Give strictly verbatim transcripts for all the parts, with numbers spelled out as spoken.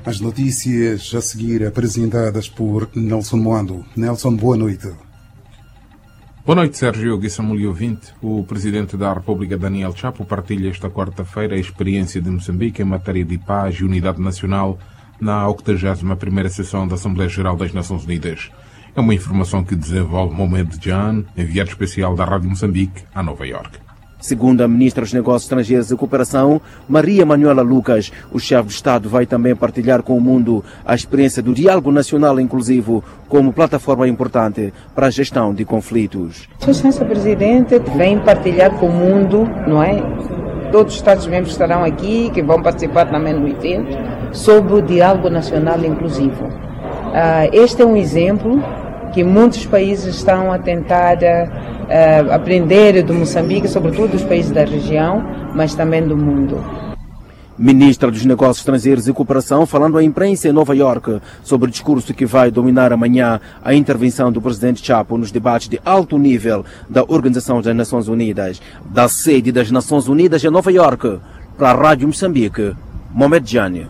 As notícias a seguir apresentadas por Nelson Moando. Nelson, boa noite. Boa noite, Sérgio Guissamulho ouvinte. O Presidente da República, Daniel Chapo, partilha esta quarta-feira a experiência de Moçambique em matéria de paz e unidade nacional na octagésima primeira sessão da Assembleia Geral das Nações Unidas. É uma informação que desenvolve Mohamed Jan, enviado especial da Rádio Moçambique, a Nova Iorque. Segundo a Ministra dos Negócios Estrangeiros e Cooperação, Maria Manuela Lucas, o chefe de Estado vai também partilhar com o mundo a experiência do diálogo nacional inclusivo como plataforma importante para a gestão de conflitos. Sua Excelência Presidente vem partilhar com o mundo, não é? Todos os Estados-membros estarão aqui, que vão participar também no evento, sobre o diálogo nacional inclusivo. Uh, este é um exemplo que muitos países estão a tentar uh, aprender do Moçambique, sobretudo dos países da região, mas também do mundo. Ministra dos Negócios Estrangeiros e Cooperação, falando à imprensa em Nova Iorque sobre o discurso que vai dominar amanhã a intervenção do Presidente Chapo nos debates de alto nível da Organização das Nações Unidas, da sede das Nações Unidas em Nova Iorque, para a Rádio Moçambique, Mohamed Jani.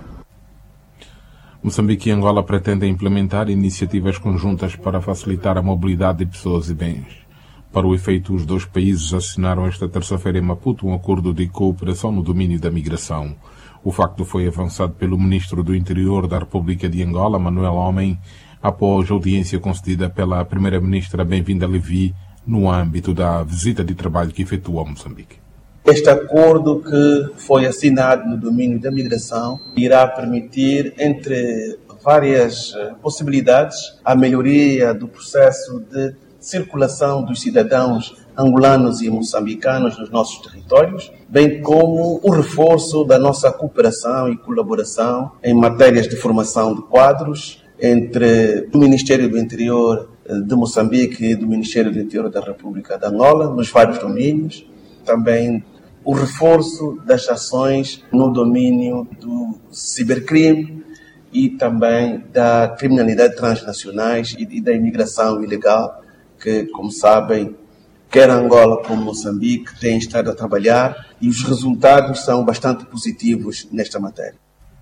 Moçambique e Angola pretendem implementar iniciativas conjuntas para facilitar a mobilidade de pessoas e bens. Para o efeito, os dois países assinaram esta terça-feira em Maputo um acordo de cooperação no domínio da migração. O facto foi avançado pelo Ministro do Interior da República de Angola, Manuel Homem, após audiência concedida pela Primeira-Ministra Bem-vinda Levi no âmbito da visita de trabalho que efetuou a Moçambique. Este acordo que foi assinado no domínio da migração irá permitir, entre várias possibilidades, a melhoria do processo de circulação dos cidadãos angolanos e moçambicanos nos nossos territórios, bem como o reforço da nossa cooperação e colaboração em matérias de formação de quadros entre o Ministério do Interior de Moçambique e do Ministério do Interior da República de Angola, nos vários domínios. Também o reforço das ações no domínio do cibercrime e também da criminalidade transnacionais e da imigração ilegal, que, como sabem, quer Angola como Moçambique têm estado a trabalhar e os resultados são bastante positivos nesta matéria.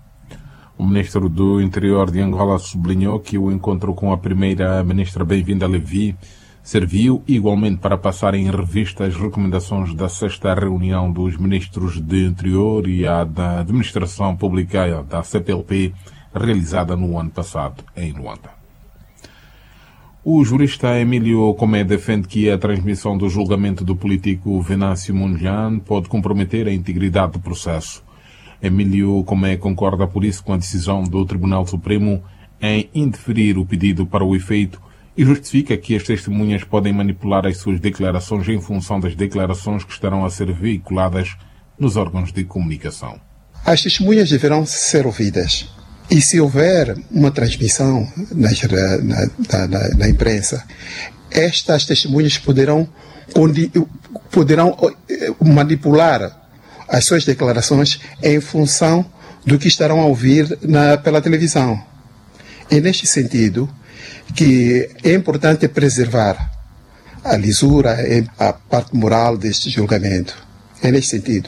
O Ministro do Interior de Angola sublinhou que o encontro com a Primeira-Ministra Bem-vinda Levi serviu igualmente para passar em revista as recomendações da sexta reunião dos Ministros de Interior e a da Administração Pública da C P L P, realizada no ano passado em Luanda. O jurista Emílio Comé defende que a transmissão do julgamento do político Venâncio Mondlane pode comprometer a integridade do processo. Emílio Comé concorda por isso com a decisão do Tribunal Supremo em indeferir o pedido para o efeito e justifica que as testemunhas podem manipular as suas declarações em função das declarações que estarão a ser veiculadas nos órgãos de comunicação. As testemunhas deverão ser ouvidas. E se houver uma transmissão na, na, na, na imprensa, estas testemunhas poderão, poderão manipular as suas declarações em função do que estarão a ouvir na, pela televisão. É neste sentido que é importante preservar a lisura e a parte moral deste julgamento. É neste sentido.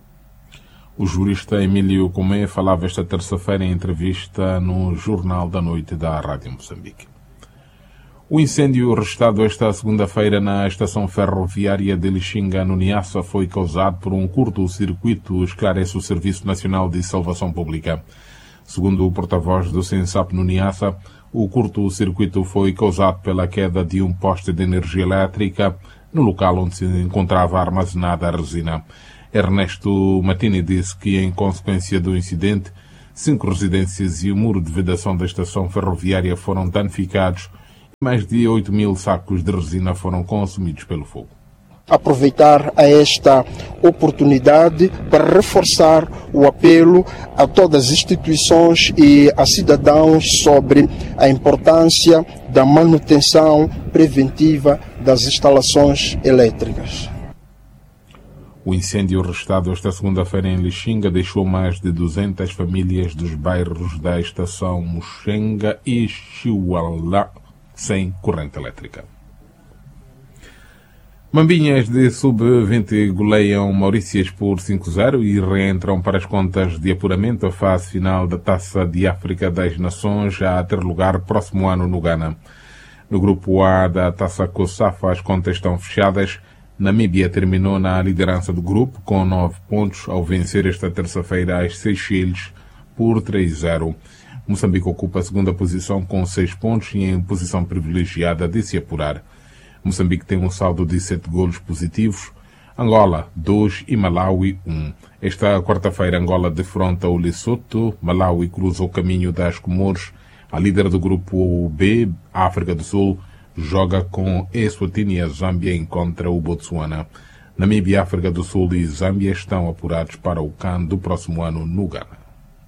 O jurista Emílio Comé falava esta terça-feira em entrevista no Jornal da Noite da Rádio Moçambique. O incêndio registrado esta segunda-feira na estação ferroviária de Lixinga, no Niassa, foi causado por um curto-circuito, esclarece o Serviço Nacional de Salvação Pública. Segundo o porta-voz do SENSAP no Niassa, o curto-circuito foi causado pela queda de um poste de energia elétrica no local onde se encontrava armazenada a resina. Ernesto Matini disse que, em consequência do incidente, cinco residências e o muro de vedação da estação ferroviária foram danificados e mais de oito mil sacos de resina foram consumidos pelo fogo. Aproveitar a esta oportunidade para reforçar o apelo a todas as instituições e a cidadãos sobre a importância da manutenção preventiva das instalações elétricas. O incêndio registrado esta segunda-feira em Lixinga deixou mais de duzentas famílias dos bairros da estação Muxenga e Chiualá sem corrente elétrica. Mambinhas de sub vinte goleiam Maurícias por cinco a zero e reentram para as contas de apuramento a fase final da Taça de África das Nações a ter lugar próximo ano no Ghana. No grupo A da Taça COSAFA as contas estão fechadas. Namíbia terminou na liderança do grupo com nove pontos ao vencer esta terça-feira as Seychelles por três a zero. Moçambique ocupa a segunda posição com seis pontos e em posição privilegiada de se apurar. Moçambique tem um saldo de sete golos positivos, Angola dois e Malawi um. Esta quarta-feira Angola defronta o Lesotho, Malawi cruza o caminho das Comores, a líder do grupo B, África do Sul, joga com Eswatini e a Zâmbia encontra o Botsuana. Namíbia, África do Sul e Zâmbia estão apurados para o CAN do próximo ano no Ghana.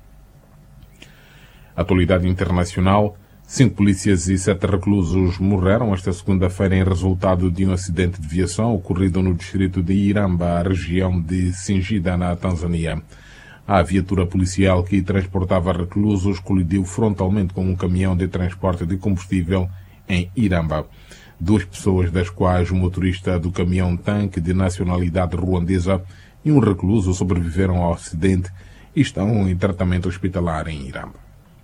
Atualidade internacional. Cinco polícias e sete reclusos morreram esta segunda-feira em resultado de um acidente de viação ocorrido no distrito de Iramba, região de Singida, na Tanzânia. A viatura policial que transportava reclusos colidiu frontalmente com um caminhão de transporte de combustível em Iramba. Duas pessoas, das quais o motorista do caminhão-tanque de nacionalidade ruandesa e um recluso, sobreviveram ao acidente e estão em tratamento hospitalar em Iramba.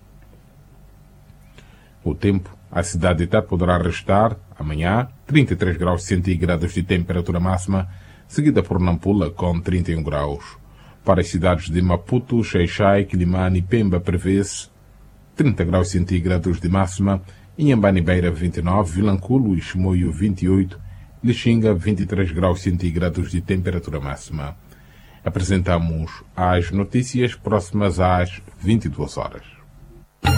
O tempo, a cidade de Tete poderá restar, amanhã, trinta e três graus centígrados de temperatura máxima, seguida por Nampula com trinta e um graus. Para as cidades de Maputo, Xai-Xai, Quilimane e Pemba prevê-se trinta graus centígrados de máxima, Inhambane-Beira vinte e nove, Vilanculo e Chimoio vinte e oito, Lixinga vinte e três graus centígrados de temperatura máxima. Apresentamos as notícias próximas às vinte e duas horas.